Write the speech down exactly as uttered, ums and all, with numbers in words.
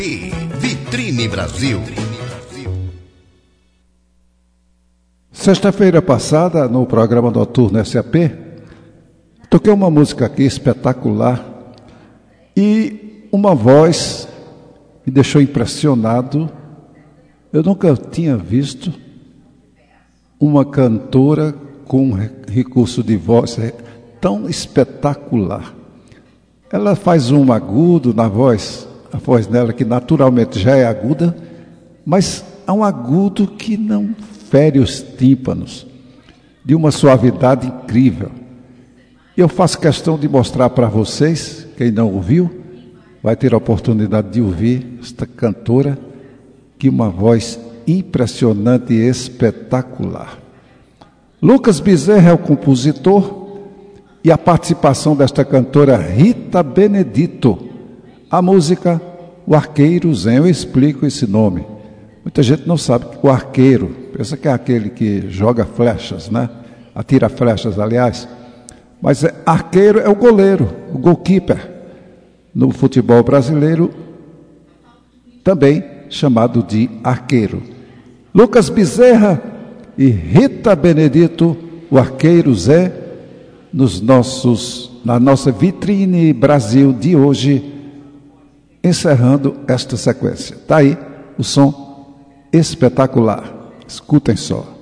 Vitrine Brasil. Sexta-feira passada, no programa Noturno S A P, toquei uma música aqui espetacular e uma voz me deixou impressionado. Eu nunca tinha visto uma cantora com um recurso de voz tão espetacular. Ela faz um agudo na voz, a voz dela que naturalmente já é aguda, mas há um agudo que não fere os tímpanos, de uma suavidade incrível. E eu faço questão de mostrar para vocês, quem não ouviu, vai ter a oportunidade de ouvir esta cantora, que uma voz impressionante e espetacular. Lucas Bezerra é o compositor e a participação desta cantora Rita Benedito. A música O Arqueiro Zen, eu explico esse nome. Muita gente não sabe que o arqueiro, pensa que é aquele que joga flechas, né? Atira flechas, aliás. Mas é, arqueiro é o goleiro, o goalkeeper. No futebol brasileiro, também chamado de arqueiro. Lucas Bezerra e Rita Benedito, o Arqueiro Zé, nos nossos, na nossa Vitrine Brasil de hoje, encerrando esta sequência. Está aí o som espetacular. Escutem só.